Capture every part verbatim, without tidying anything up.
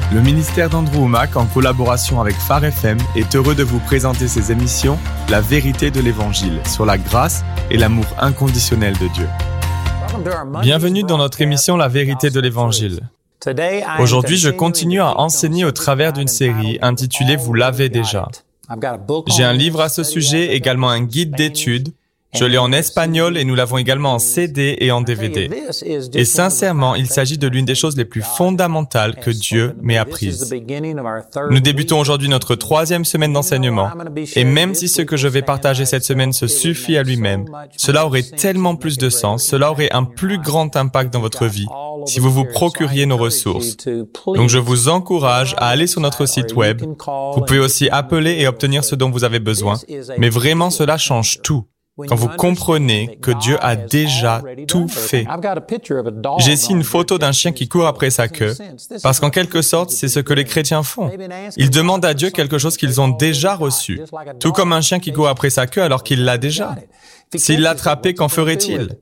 Le ministère d'Andrew Wommack, en collaboration avec Phare F M, est heureux de vous présenter ses émissions « La vérité de l'Évangile » sur la grâce et l'amour inconditionnel de Dieu. Bienvenue dans notre émission « La vérité de l'Évangile ». Aujourd'hui, je continue à enseigner au travers d'une série intitulée « Vous l'avez déjà ». J'ai un livre à ce sujet, également un guide d'études. Je l'ai en espagnol et nous l'avons également en C D et en D V D. Et sincèrement, il s'agit de l'une des choses les plus fondamentales que Dieu m'ait apprises. Nous débutons aujourd'hui notre troisième semaine d'enseignement. Et même si ce que je vais partager cette semaine se suffit à lui-même, cela aurait tellement plus de sens, cela aurait un plus grand impact dans votre vie si vous vous procuriez nos ressources. Donc je vous encourage à aller sur notre site web. Vous pouvez aussi appeler et obtenir ce dont vous avez besoin. Mais vraiment, cela change tout. Quand vous comprenez que Dieu a déjà tout fait. J'ai ici une photo d'un chien qui court après sa queue, parce qu'en quelque sorte, c'est ce que les chrétiens font. Ils demandent à Dieu quelque chose qu'ils ont déjà reçu, tout comme un chien qui court après sa queue alors qu'il l'a déjà. S'il l'attrapait, qu'en ferait-il?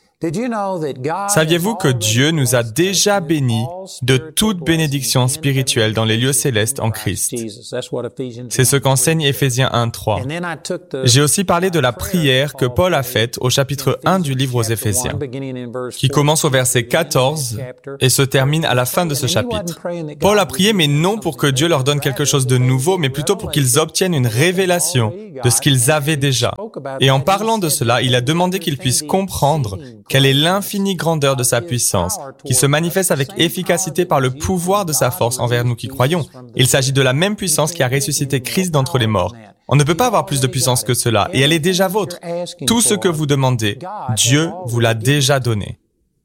Saviez-vous que Dieu nous a déjà bénis de toute bénédiction spirituelle dans les lieux célestes en Christ? C'est ce qu'enseigne Éphésiens un trois. J'ai aussi parlé de la prière que Paul a faite au chapitre un du livre aux Éphésiens, qui commence au verset quatorze et se termine à la fin de ce chapitre. Paul a prié, mais non pour que Dieu leur donne quelque chose de nouveau, mais plutôt pour qu'ils obtiennent une révélation de ce qu'ils avaient déjà. Et en parlant de cela, il a demandé qu'ils puissent comprendre quelle est l'infinie grandeur de sa puissance, qui se manifeste avec efficacité par le pouvoir de sa force envers nous qui croyons. Il s'agit de la même puissance qui a ressuscité Christ d'entre les morts. On ne peut pas avoir plus de puissance que cela, et elle est déjà vôtre. Tout ce que vous demandez, Dieu vous l'a déjà donné.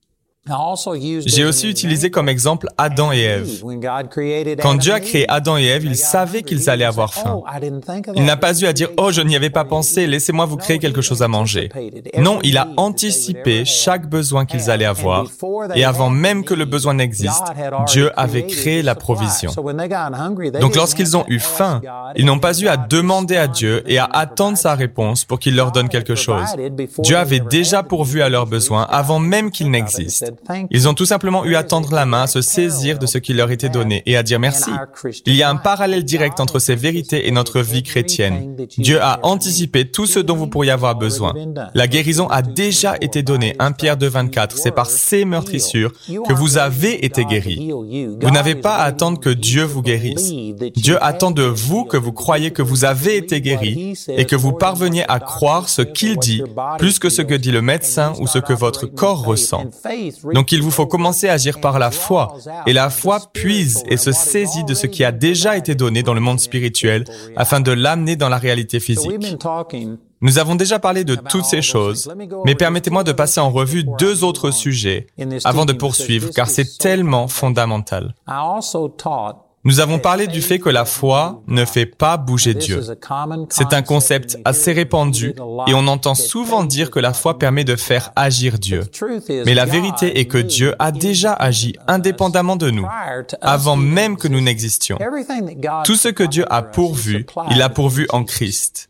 J'ai aussi utilisé comme exemple Adam et Ève. Quand Dieu a créé Adam et Ève, il savait qu'ils allaient avoir faim. Il n'a pas eu à dire « Oh, je n'y avais pas pensé, laissez-moi vous créer quelque chose à manger ». Non, il a anticipé chaque besoin qu'ils allaient avoir, et avant même que le besoin n'existe, Dieu avait créé la provision. Donc lorsqu'ils ont eu faim, ils n'ont pas eu à demander à Dieu et à attendre sa réponse pour qu'il leur donne quelque chose. Dieu avait déjà pourvu à leurs besoins avant même qu'ils n'existent. Ils ont tout simplement eu à tendre la main, à se saisir de ce qui leur était donné et à dire merci. Il y a un parallèle direct entre ces vérités et notre vie chrétienne. Dieu a anticipé tout ce dont vous pourriez avoir besoin. La guérison a déjà été donnée. premier Pierre deux vingt-quatre. C'est par ces meurtrissures que vous avez été guéris. Vous n'avez pas à attendre que Dieu vous guérisse. Dieu attend de vous que vous croyez que vous avez été guéris et que vous parveniez à croire ce qu'il dit, plus que ce que dit le médecin ou ce que votre corps ressent. Donc il vous faut commencer à agir par la foi. Et la foi puise et se saisit de ce qui a déjà été donné dans le monde spirituel afin de l'amener dans la réalité physique. Nous avons déjà parlé de toutes ces choses, mais permettez-moi de passer en revue deux autres sujets avant de poursuivre, car c'est tellement fondamental. Nous avons parlé du fait que la foi ne fait pas bouger Dieu. C'est un concept assez répandu et on entend souvent dire que la foi permet de faire agir Dieu. Mais la vérité est que Dieu a déjà agi indépendamment de nous, avant même que nous n'existions. Tout ce que Dieu a pourvu, il l'a pourvu en Christ.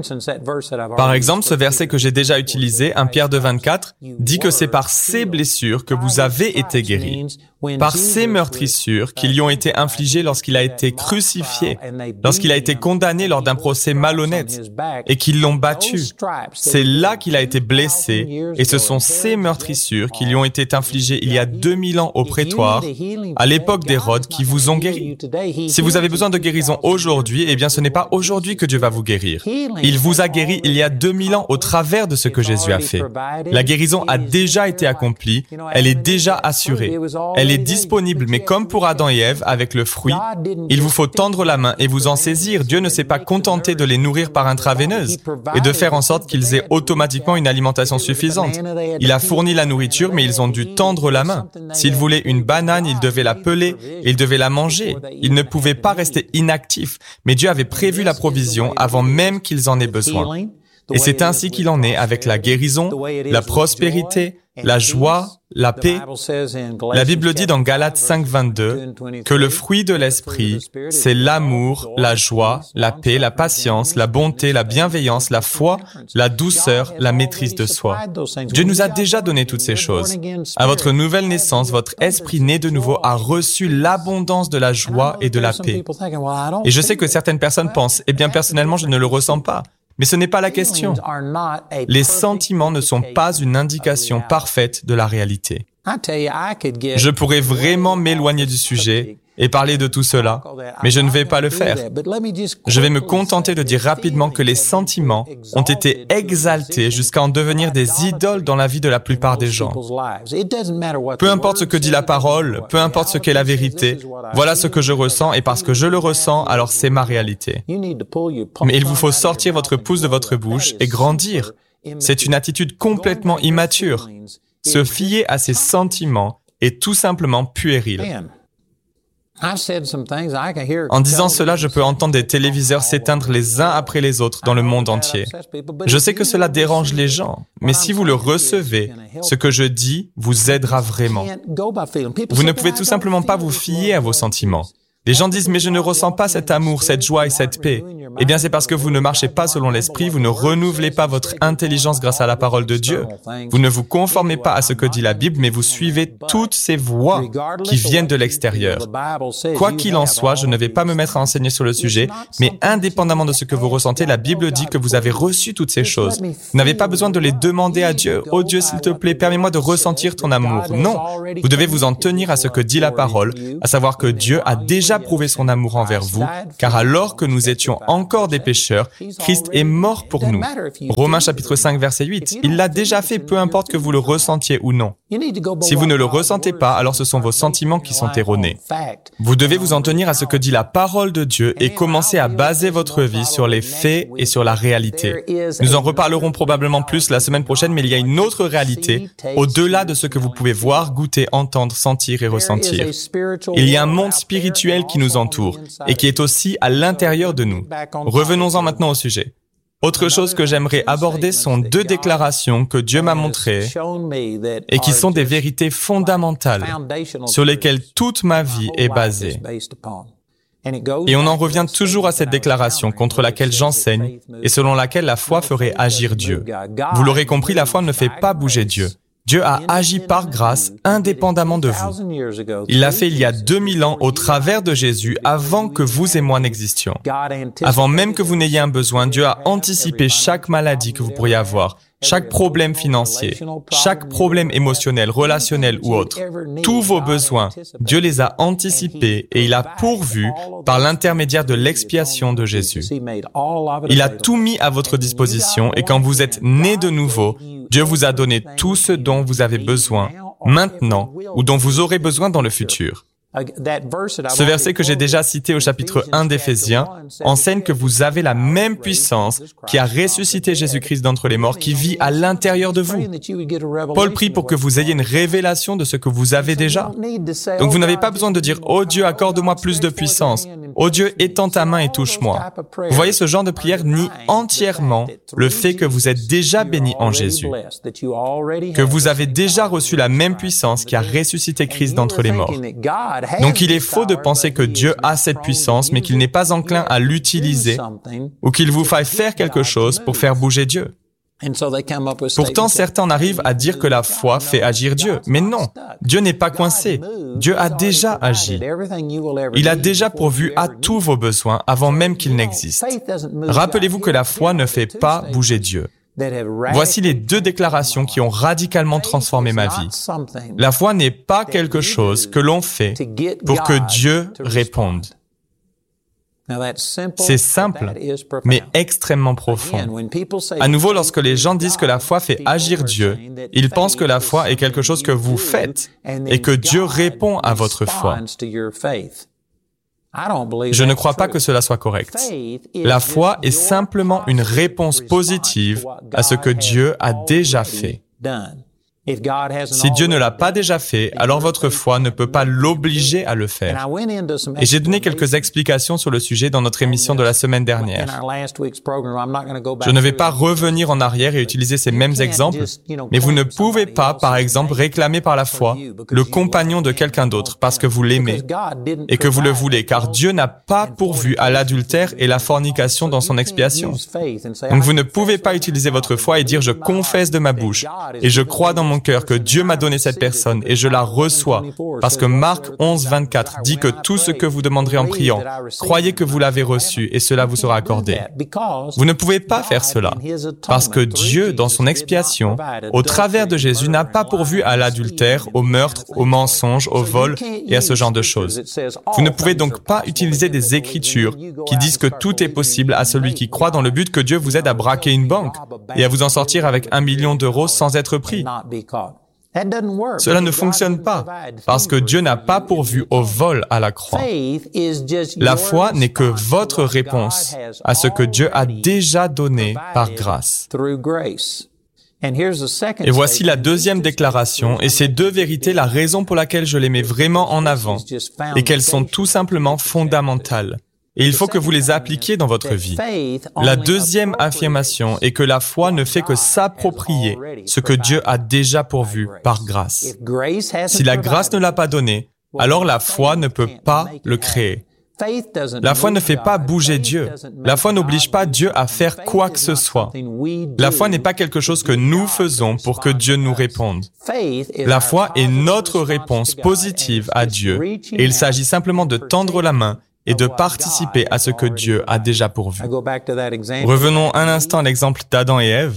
Par exemple, ce verset que j'ai déjà utilisé, premier Pierre deux vingt-quatre, dit que c'est par ces blessures que vous avez été guéris, par ces meurtrissures qui lui ont été infligées lorsqu'il a été crucifié, lorsqu'il a été condamné lors d'un procès malhonnête et qu'ils l'ont battu. C'est là qu'il a été blessé et ce sont ces meurtrissures qui lui ont été infligées il y a deux mille ans au prétoire, à l'époque d'Hérode, qui vous ont guéri. Si vous avez besoin de guérison aujourd'hui, eh bien ce n'est pas aujourd'hui que Dieu va vous guérir. Il vous a guéri il y a deux mille ans au travers de ce que Jésus a fait. La guérison a déjà été accomplie, elle est déjà assurée. Elle est disponible, mais comme pour Adam et Ève, avec le fruit, il vous faut tendre la main et vous en saisir. Dieu ne s'est pas contenté de les nourrir par intraveineuse et de faire en sorte qu'ils aient automatiquement une alimentation suffisante. Il a fourni la nourriture, mais ils ont dû tendre la main. S'ils voulaient une banane, ils devaient la peler et ils devaient la manger. Ils ne pouvaient pas rester inactifs, mais Dieu avait prévu la provision avant même qu'ils en aient besoin. Et c'est ainsi qu'il en est avec la guérison, la prospérité, la joie, la paix. La Bible dit dans Galates cinq, vingt-deux que le fruit de l'esprit, c'est l'amour, la joie, la paix, la patience, la bonté, la bienveillance, la foi, la douceur, la maîtrise de soi. Dieu nous a déjà donné toutes ces choses. À votre nouvelle naissance, votre esprit né de nouveau a reçu l'abondance de la joie et de la paix. Et je sais que certaines personnes pensent, eh bien personnellement, je ne le ressens pas. Mais ce n'est pas la question. Les sentiments ne sont pas une indication parfaite de la réalité. Je pourrais vraiment m'éloigner du sujet et parler de tout cela, mais je ne vais pas le faire. Je vais me contenter de dire rapidement que les sentiments ont été exaltés jusqu'à en devenir des idoles dans la vie de la plupart des gens. Peu importe ce que dit la parole, peu importe ce qu'est la vérité, voilà ce que je ressens et parce que je le ressens, alors c'est ma réalité. Mais il vous faut sortir votre pouce de votre bouche et grandir. C'est une attitude complètement immature. Se fier à ses sentiments est tout simplement puéril. En disant cela, je peux entendre des téléviseurs s'éteindre les uns après les autres dans le monde entier. Je sais que cela dérange les gens, mais si vous le recevez, ce que je dis vous aidera vraiment. Vous ne pouvez tout simplement pas vous fier à vos sentiments. Les gens disent « mais je ne ressens pas cet amour, cette joie et cette paix ». Eh bien, c'est parce que vous ne marchez pas selon l'esprit, vous ne renouvelez pas votre intelligence grâce à la parole de Dieu. Vous ne vous conformez pas à ce que dit la Bible, mais vous suivez toutes ces voix qui viennent de l'extérieur. Quoi qu'il en soit, je ne vais pas me mettre à enseigner sur le sujet, mais indépendamment de ce que vous ressentez, la Bible dit que vous avez reçu toutes ces choses. Vous n'avez pas besoin de les demander à Dieu. « Oh Dieu, s'il te plaît, permets-moi de ressentir ton amour. » Non, vous devez vous en tenir à ce que dit la parole, à savoir que Dieu a déjà prouvé son amour envers vous, car alors que nous étions encore des pécheurs, Christ est mort pour nous. Romains chapitre cinq, verset huit. Il l'a déjà fait, peu importe que vous le ressentiez ou non. Si vous ne le ressentez pas, alors ce sont vos sentiments qui sont erronés. Vous devez vous en tenir à ce que dit la parole de Dieu et commencer à baser votre vie sur les faits et sur la réalité. Nous en reparlerons probablement plus la semaine prochaine, mais il y a une autre réalité au-delà de ce que vous pouvez voir, goûter, entendre, sentir et ressentir. Il y a un monde spirituel qui nous entoure et qui est aussi à l'intérieur de nous. Revenons-en maintenant au sujet. Autre chose que j'aimerais aborder sont deux déclarations que Dieu m'a montrées et qui sont des vérités fondamentales sur lesquelles toute ma vie est basée. Et on en revient toujours à cette déclaration contre laquelle j'enseigne et selon laquelle la foi ferait agir Dieu. Vous l'aurez compris, la foi ne fait pas bouger Dieu. Dieu a agi par grâce indépendamment de vous. Il l'a fait il y a deux mille ans au travers de Jésus avant que vous et moi n'existions. Avant même que vous n'ayez un besoin, Dieu a anticipé chaque maladie que vous pourriez avoir, chaque problème financier, chaque problème émotionnel, relationnel ou autre. Tous vos besoins, Dieu les a anticipés et il a pourvu par l'intermédiaire de l'expiation de Jésus. Il a tout mis à votre disposition et quand vous êtes né de nouveau, Dieu vous a donné tout ce dont vous avez besoin maintenant ou dont vous aurez besoin dans le futur. Ce verset que j'ai déjà cité au chapitre un d'Éphésiens enseigne que vous avez la même puissance qui a ressuscité Jésus-Christ d'entre les morts, qui vit à l'intérieur de vous. Paul prie pour que vous ayez une révélation de ce que vous avez déjà. Donc vous n'avez pas besoin de dire « Oh Dieu, accorde-moi plus de puissance. Oh Dieu, étends ta main et touche-moi. » Vous voyez, ce genre de prière nie entièrement le fait que vous êtes déjà béni en Jésus, que vous avez déjà reçu la même puissance qui a ressuscité Christ d'entre les morts. Donc il est faux de penser que Dieu a cette puissance, mais qu'il n'est pas enclin à l'utiliser ou qu'il vous faille faire quelque chose pour faire bouger Dieu. Pourtant, certains en arrivent à dire que la foi fait agir Dieu. Mais non, Dieu n'est pas coincé. Dieu a déjà agi. Il a déjà pourvu à tous vos besoins avant même qu'ils n'existent. Rappelez-vous que la foi ne fait pas bouger Dieu. Voici les deux déclarations qui ont radicalement transformé ma vie. La foi n'est pas quelque chose que l'on fait pour que Dieu réponde. C'est simple, mais extrêmement profond. À nouveau, lorsque les gens disent que la foi fait agir Dieu, ils pensent que la foi est quelque chose que vous faites et que Dieu répond à votre foi. Je ne crois pas que cela soit correct. La foi est simplement une réponse positive à ce que Dieu a déjà fait. Si Dieu ne l'a pas déjà fait, alors votre foi ne peut pas l'obliger à le faire. Et j'ai donné quelques explications sur le sujet dans notre émission de la semaine dernière. Je ne vais pas revenir en arrière et utiliser ces mêmes exemples, mais vous ne pouvez pas, par exemple, réclamer par la foi le compagnon de quelqu'un d'autre parce que vous l'aimez et que vous le voulez, car Dieu n'a pas pourvu à l'adultère et la fornication dans son expiation. Donc vous ne pouvez pas utiliser votre foi et dire « je confesse de ma bouche et je crois dans mon cœur que Dieu m'a donné cette personne et je la reçois ». Parce que Marc onze, vingt-quatre dit que tout ce que vous demanderez en priant, croyez que vous l'avez reçu et cela vous sera accordé. Vous ne pouvez pas faire cela parce que Dieu, dans son expiation, au travers de Jésus, n'a pas pourvu à l'adultère, au meurtre, au mensonge, au vol et à ce genre de choses. Vous ne pouvez donc pas utiliser des écritures qui disent que tout est possible à celui qui croit dans le but que Dieu vous aide à braquer une banque et à vous en sortir avec un million d'euros sans être pris. Cela ne fonctionne pas, parce que Dieu n'a pas pourvu au vol à la croix. La foi n'est que votre réponse à ce que Dieu a déjà donné par grâce. Et voici la deuxième déclaration, et ces deux vérités, la raison pour laquelle je les mets vraiment en avant, et qu'elles sont tout simplement fondamentales. Et il faut que vous les appliquiez dans votre vie. La deuxième affirmation est que la foi ne fait que s'approprier ce que Dieu a déjà pourvu par grâce. Si la grâce ne l'a pas donné, alors la foi ne peut pas le créer. La foi ne fait pas bouger Dieu. La foi n'oblige pas Dieu à faire quoi que ce soit. La foi n'est pas quelque chose que nous faisons pour que Dieu nous réponde. La foi est notre réponse positive à Dieu, et il s'agit simplement de tendre la main et de participer à ce que Dieu a déjà pourvu. Revenons un instant à l'exemple d'Adam et Ève.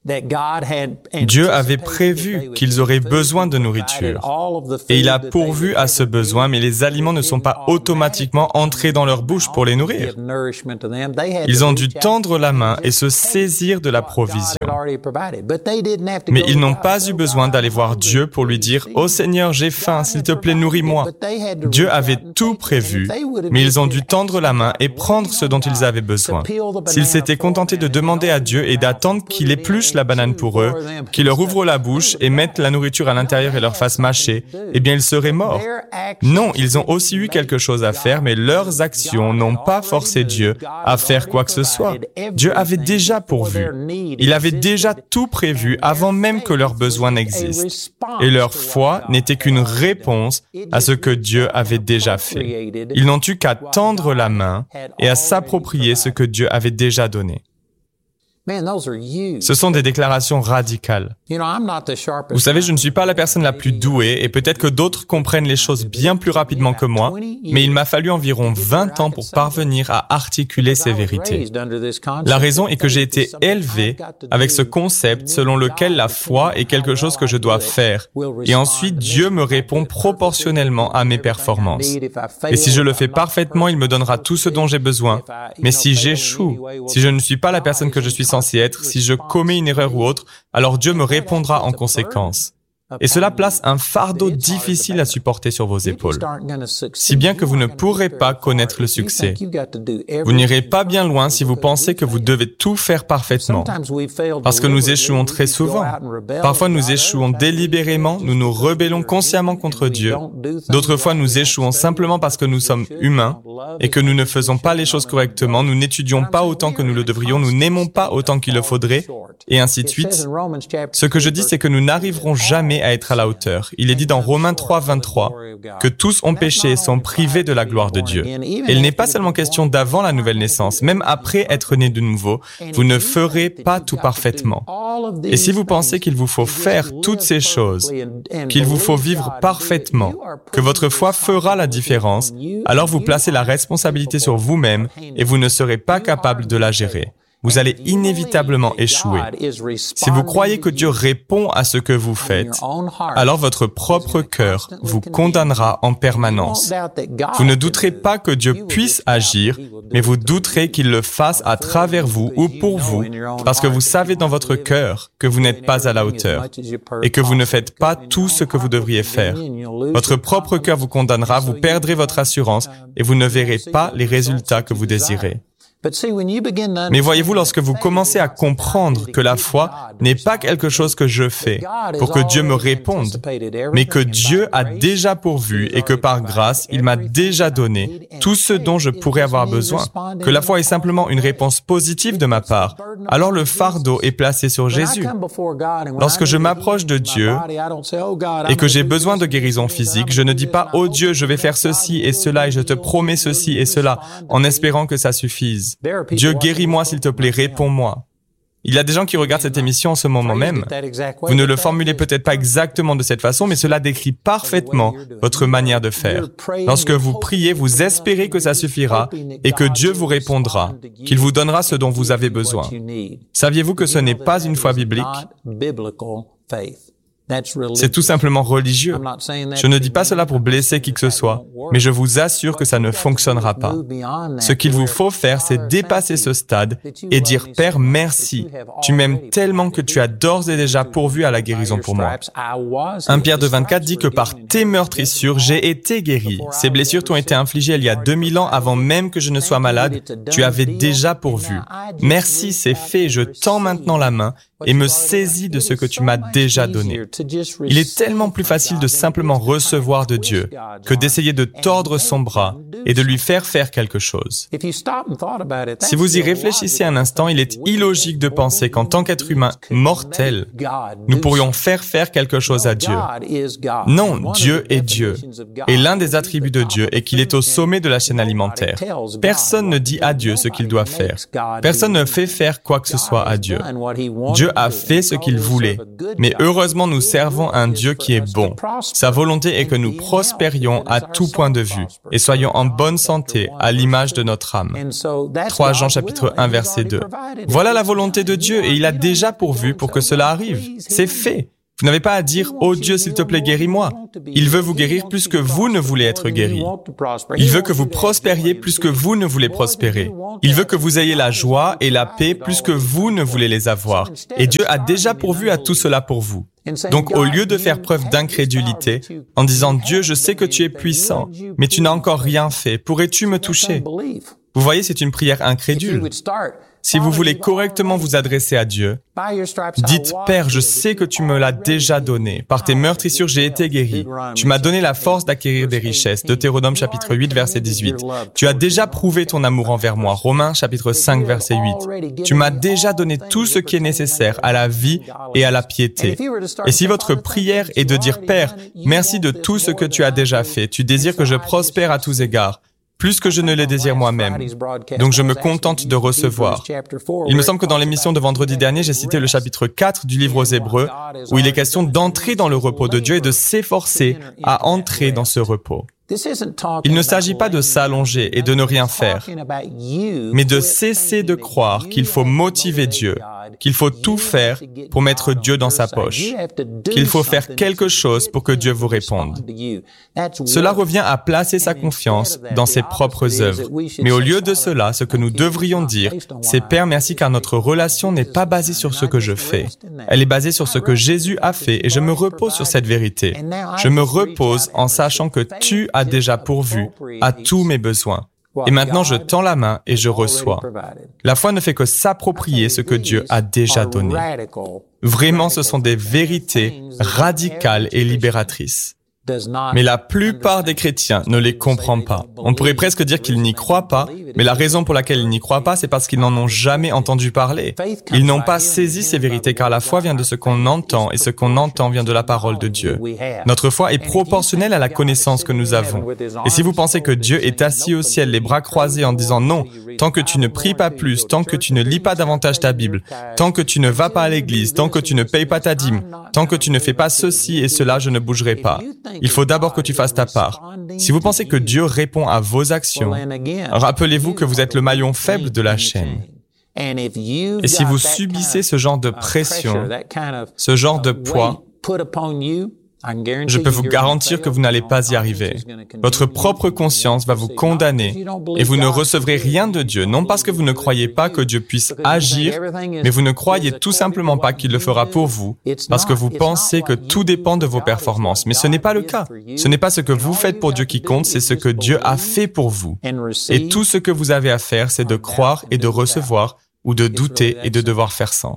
Dieu avait prévu qu'ils auraient besoin de nourriture et il a pourvu à ce besoin, mais les aliments ne sont pas automatiquement entrés dans leur bouche pour les nourrir. Ils ont dû tendre la main et se saisir de la provision. Mais ils n'ont pas eu besoin d'aller voir Dieu pour lui dire « Oh Seigneur, j'ai faim, s'il te plaît, nourris-moi ». Dieu avait tout prévu, mais ils ont dû tendre la main et prendre ce dont ils avaient besoin. S'ils s'étaient contentés de demander à Dieu et d'attendre qu'il épluche la banane pour eux, qu'ils leur ouvrent la bouche et mettent la nourriture à l'intérieur et leur fassent mâcher, eh bien ils seraient morts. Non, ils ont aussi eu quelque chose à faire, mais leurs actions n'ont pas forcé Dieu à faire quoi que ce soit. Dieu avait déjà pourvu. Il avait déjà tout prévu avant même que leurs besoins n'existent. Et leur foi n'était qu'une réponse à ce que Dieu avait déjà fait. Ils n'ont eu qu'à tendre la main et à s'approprier ce que Dieu avait déjà donné. Ce sont des déclarations radicales. Vous savez, je ne suis pas la personne la plus douée et peut-être que d'autres comprennent les choses bien plus rapidement que moi, mais il m'a fallu environ vingt ans pour parvenir à articuler ces vérités. La raison est que j'ai été élevé avec ce concept selon lequel la foi est quelque chose que je dois faire et ensuite Dieu me répond proportionnellement à mes performances. Et si je le fais parfaitement, il me donnera tout ce dont j'ai besoin. Mais si j'échoue, si je ne suis pas la personne que je suis censé être, si je commets une erreur ou autre, alors Dieu me répondra en conséquence. Et cela place un fardeau difficile à supporter sur vos épaules, si bien que vous ne pourrez pas connaître le succès. Vous n'irez pas bien loin si vous pensez que vous devez tout faire parfaitement, parce que nous échouons très souvent. Parfois nous échouons délibérément, nous nous rebellons consciemment contre Dieu. D'autres fois nous échouons simplement parce que nous sommes humains et que nous ne faisons pas les choses correctement, nous n'étudions pas autant que nous le devrions, nous n'aimons pas autant qu'il le faudrait, et ainsi de suite. Ce que je dis, c'est que nous n'arriverons jamais à être à la hauteur. Il est dit dans Romains trois, vingt-trois que tous ont péché et sont privés de la gloire de Dieu. Et il n'est pas seulement question d'avant la nouvelle naissance, même après être né de nouveau, vous ne ferez pas tout parfaitement. Et si vous pensez qu'il vous faut faire toutes ces choses, qu'il vous faut vivre parfaitement, que votre foi fera la différence, alors vous placez la responsabilité sur vous-même et vous ne serez pas capable de la gérer. Vous allez inévitablement échouer. Si vous croyez que Dieu répond à ce que vous faites, alors votre propre cœur vous condamnera en permanence. Vous ne douterez pas que Dieu puisse agir, mais vous douterez qu'il le fasse à travers vous ou pour vous, parce que vous savez dans votre cœur que vous n'êtes pas à la hauteur et que vous ne faites pas tout ce que vous devriez faire. Votre propre cœur vous condamnera, vous perdrez votre assurance et vous ne verrez pas les résultats que vous désirez. Mais voyez-vous, lorsque vous commencez à comprendre que la foi n'est pas quelque chose que je fais pour que Dieu me réponde, mais que Dieu a déjà pourvu et que par grâce, il m'a déjà donné tout ce dont je pourrais avoir besoin, que la foi est simplement une réponse positive de ma part, alors le fardeau est placé sur Jésus. Lorsque je m'approche de Dieu et que j'ai besoin de guérison physique, je ne dis pas « Oh Dieu, je vais faire ceci et cela et je te promets ceci et cela » en espérant que ça suffise. Dieu, guéris-moi s'il te plaît, réponds-moi. Il y a des gens qui regardent cette émission en ce moment même. Vous ne le formulez peut-être pas exactement de cette façon, mais cela décrit parfaitement votre manière de faire. Lorsque vous priez, vous espérez que ça suffira et que Dieu vous répondra, qu'il vous donnera ce dont vous avez besoin. Saviez-vous que ce n'est pas une foi biblique? C'est tout simplement religieux. Je ne dis pas cela pour blesser qui que ce soit, mais je vous assure que ça ne fonctionnera pas. Ce qu'il vous faut faire, c'est dépasser ce stade et dire « Père, merci. Tu m'aimes tellement que tu as d'ores et déjà pourvu à la guérison pour moi. » un Pierre deux vingt-quatre dit que par tes meurtrissures, j'ai été guéri. Ces blessures t'ont été infligées il y a deux mille ans avant même que je ne sois malade. Tu avais déjà pourvu. Merci, c'est fait. Je tends maintenant la main et me saisis de ce que tu m'as déjà donné. Il est tellement plus facile de simplement recevoir de Dieu que d'essayer de tordre son bras et de lui faire faire quelque chose. Si vous y réfléchissez un instant, il est illogique de penser qu'en tant qu'être humain mortel, nous pourrions faire faire quelque chose à Dieu. Non, Dieu est Dieu. Et l'un des attributs de Dieu est qu'il est au sommet de la chaîne alimentaire. Personne ne dit à Dieu ce qu'il doit faire. Personne ne fait faire quoi que ce soit à Dieu. Dieu a fait ce qu'il voulait. Mais heureusement, nous servons un Dieu qui est bon. Sa volonté est que nous prospérions à tout point de vue et soyons en bonne santé à l'image de notre âme. trois Jean chapitre un verset deux. Voilà la volonté de Dieu et il a déjà pourvu pour que cela arrive. C'est fait. Vous n'avez pas à dire « Oh Dieu, s'il te plaît, guéris-moi ». Il veut vous guérir plus que vous ne voulez être guéri. Il veut que vous prospériez plus que vous ne voulez prospérer. Il veut que vous ayez la joie et la paix plus que vous ne voulez les avoir. Et Dieu a déjà pourvu à tout cela pour vous. Donc, au lieu de faire preuve d'incrédulité, en disant « Dieu, je sais que tu es puissant, mais tu n'as encore rien fait. Pourrais-tu me toucher ?» Vous voyez, c'est une prière incrédule. Si vous voulez correctement vous adresser à Dieu, dites « Père, je sais que tu me l'as déjà donné. Par tes meurtrissures, j'ai été guéri. Tu m'as donné la force d'acquérir des richesses. » Deutéronome chapitre huit, verset dix-huit. Tu as déjà prouvé ton amour envers moi. Romains chapitre cinq, verset huit. Tu m'as déjà donné tout ce qui est nécessaire à la vie et à la piété. Et si votre prière est de dire « Père, merci de tout ce que tu as déjà fait. Tu désires que je prospère à tous égards. » plus que je ne les désire moi-même. Donc je me contente de recevoir. Il me semble que dans l'émission de vendredi dernier, j'ai cité le chapitre quatre du livre aux Hébreux, où il est question d'entrer dans le repos de Dieu et de s'efforcer à entrer dans ce repos. Il ne s'agit pas de s'allonger et de ne rien faire, mais de cesser de croire qu'il faut motiver Dieu, qu'il faut tout faire pour mettre Dieu dans sa poche, qu'il faut faire quelque chose pour que Dieu vous réponde. Cela revient à placer sa confiance dans ses propres œuvres. Mais au lieu de cela, ce que nous devrions dire, c'est « Père, merci car notre relation n'est pas basée sur ce que je fais. Elle est basée sur ce que Jésus a fait et je me repose sur cette vérité. Je me repose en sachant que tu as déjà pourvu à tous mes besoins. Et maintenant, je tends la main et je reçois. La foi ne fait que s'approprier ce que Dieu a déjà donné. Vraiment, ce sont des vérités radicales et libératrices. Mais la plupart des chrétiens ne les comprennent pas. On pourrait presque dire qu'ils n'y croient pas, mais la raison pour laquelle ils n'y croient pas, c'est parce qu'ils n'en ont jamais entendu parler. Ils n'ont pas saisi ces vérités, car la foi vient de ce qu'on entend, et ce qu'on entend vient de la parole de Dieu. Notre foi est proportionnelle à la connaissance que nous avons. Et si vous pensez que Dieu est assis au ciel, les bras croisés, en disant non, tant que tu ne pries pas plus, tant que tu ne lis pas davantage ta Bible, tant que tu ne vas pas à l'église, tant que tu ne payes pas ta dîme, tant que tu ne fais pas ceci et cela, je ne bougerai pas. Il faut d'abord que tu fasses ta part. Si vous pensez que Dieu répond à vos actions, rappelez-vous que vous êtes le maillon faible de la chaîne. Et si vous subissez ce genre de pression, ce genre de poids, Je peux vous garantir que vous n'allez pas y arriver. Votre propre conscience va vous condamner et vous ne recevrez rien de Dieu, non parce que vous ne croyez pas que Dieu puisse agir, mais vous ne croyez tout simplement pas qu'il le fera pour vous, parce que vous pensez que tout dépend de vos performances. Mais ce n'est pas le cas. Ce n'est pas ce que vous faites pour Dieu qui compte, c'est ce que Dieu a fait pour vous. Et tout ce que vous avez à faire, c'est de croire et de recevoir, ou de douter et de devoir faire sans.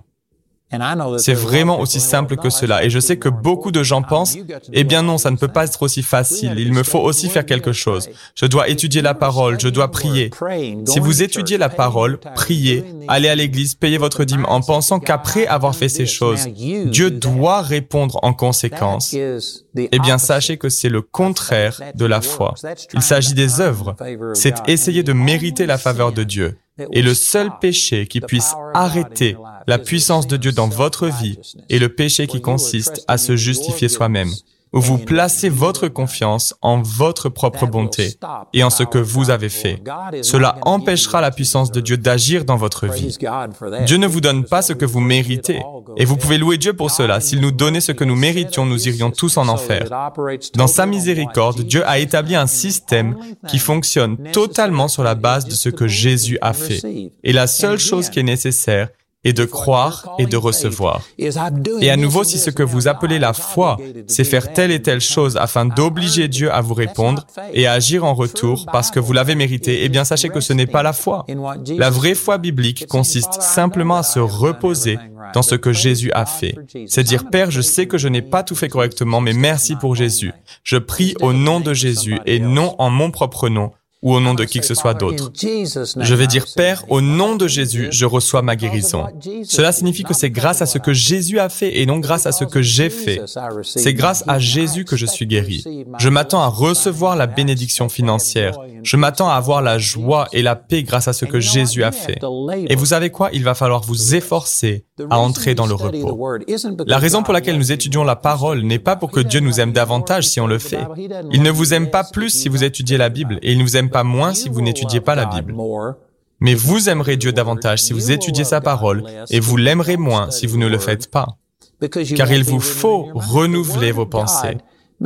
C'est vraiment aussi simple que cela. Et je sais que beaucoup de gens pensent, eh bien non, ça ne peut pas être aussi facile. Il me faut aussi faire quelque chose. Je dois étudier la parole, je dois prier. Si vous étudiez la parole, priez, allez à l'église, payez votre dîme en pensant qu'après avoir fait ces choses, Dieu doit répondre en conséquence, eh bien sachez que c'est le contraire de la foi. Il s'agit des œuvres. C'est essayer de mériter la faveur de Dieu. Et le seul péché qui puisse arrêter la puissance de Dieu dans votre vie est le péché qui consiste à se justifier soi-même, où vous placez votre confiance en votre propre bonté et en ce que vous avez fait. Cela empêchera la puissance de Dieu d'agir dans votre vie. Dieu ne vous donne pas ce que vous méritez, et vous pouvez louer Dieu pour cela. S'il nous donnait ce que nous méritions, nous irions tous en enfer. Dans sa miséricorde, Dieu a établi un système qui fonctionne totalement sur la base de ce que Jésus a fait. Et la seule chose qui est nécessaire et de croire et de recevoir. Et à nouveau, si ce que vous appelez la foi, c'est faire telle et telle chose afin d'obliger Dieu à vous répondre et à agir en retour parce que vous l'avez mérité, eh bien sachez que ce n'est pas la foi. La vraie foi biblique consiste simplement à se reposer dans ce que Jésus a fait. C'est dire, Père, je sais que je n'ai pas tout fait correctement, mais merci pour Jésus. Je prie au nom de Jésus et non en mon propre nom, ou au nom de qui que ce soit d'autre. Je vais dire, Père, au nom de Jésus, je reçois ma guérison. Cela signifie que c'est grâce à ce que Jésus a fait et non grâce à ce que j'ai fait. C'est grâce à Jésus que je suis guéri. Je m'attends à recevoir la bénédiction financière. Je m'attends à avoir la joie et la paix grâce à ce que Jésus a fait. Et vous savez quoi? Il va falloir vous efforcer à entrer dans le repos. La raison pour laquelle nous étudions la parole n'est pas pour que Dieu nous aime davantage si on le fait. Il ne vous aime pas plus si vous étudiez la Bible et il ne vous aime pas moins si vous n'étudiez pas la Bible. Mais vous aimerez Dieu davantage si vous étudiez sa parole et vous l'aimerez moins si vous ne le faites pas. Car il vous faut renouveler vos pensées.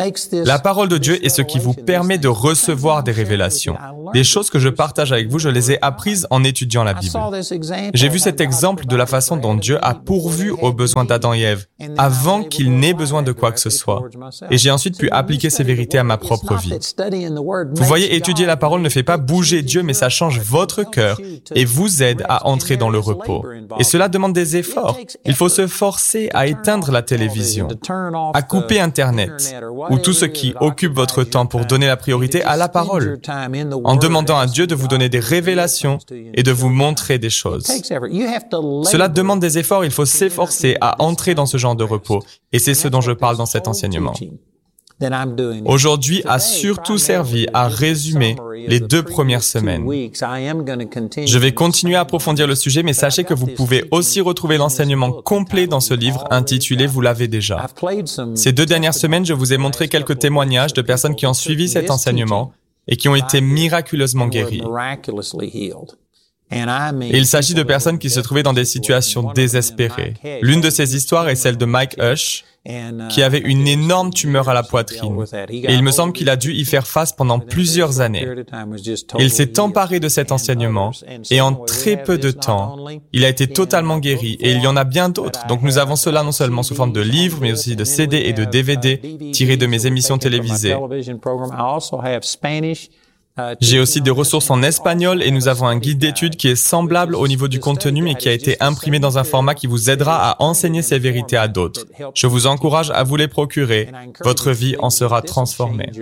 La parole de Dieu est ce qui vous permet de recevoir des révélations. Des choses que je partage avec vous, je les ai apprises en étudiant la Bible. J'ai vu cet exemple de la façon dont Dieu a pourvu aux besoins d'Adam et Ève, avant qu'ils n'aient besoin de quoi que ce soit. Et j'ai ensuite pu appliquer ces vérités à ma propre vie. Vous voyez, étudier la parole ne fait pas bouger Dieu, mais ça change votre cœur et vous aide à entrer dans le repos. Et cela demande des efforts. Il faut se forcer à éteindre la télévision, à couper Internet, ou tout ce qui occupe votre temps pour donner la priorité à la parole, en demandant à Dieu de vous donner des révélations et de vous montrer des choses. Cela demande des efforts, il faut s'efforcer à entrer dans ce genre de repos, et c'est ce dont je parle dans cet enseignement. Aujourd'hui a surtout servi à résumer les deux premières semaines. Je vais continuer à approfondir le sujet, mais sachez que vous pouvez aussi retrouver l'enseignement complet dans ce livre intitulé « Vous l'avez déjà ». Ces deux dernières semaines, je vous ai montré quelques témoignages de personnes qui ont suivi cet enseignement et qui ont été miraculeusement guéries. Et il s'agit de personnes qui se trouvaient dans des situations désespérées. L'une de ces histoires est celle de Mike Hush, qui avait une énorme tumeur à la poitrine. Et il me semble qu'il a dû y faire face pendant plusieurs années. Il s'est emparé de cet enseignement, et en très peu de temps, il a été totalement guéri, et il y en a bien d'autres. Donc nous avons cela non seulement sous forme de livres, mais aussi de C D et de D V D, tirés de mes émissions télévisées. J'ai aussi des ressources en espagnol et nous avons un guide d'études qui est semblable au niveau du contenu mais qui a été imprimé dans un format qui vous aidera à enseigner ces vérités à d'autres. Je vous encourage à vous les procurer. Votre vie en sera transformée.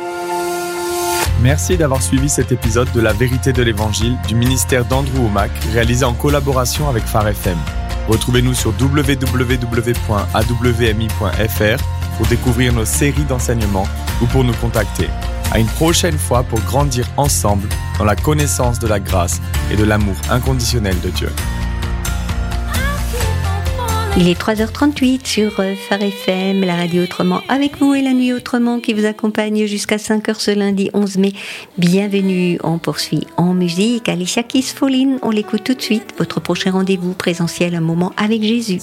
Merci d'avoir suivi cet épisode de La Vérité de l'Évangile du ministère d'Andrew Wommack, réalisé en collaboration avec Phare F M. Retrouvez-nous sur w w w point a w m i point f r pour découvrir nos séries d'enseignements ou pour nous contacter. À une prochaine fois pour grandir ensemble dans la connaissance de la grâce et de l'amour inconditionnel de Dieu. Il est trois heures trente-huit sur Phare F M, la radio autrement avec vous et la nuit autrement qui vous accompagne jusqu'à cinq heures ce lundi onze mai. Bienvenue, on poursuit en musique. Alicia Keys, Fall In, on l'écoute tout de suite. Votre prochain rendez-vous présentiel, un moment avec Jésus.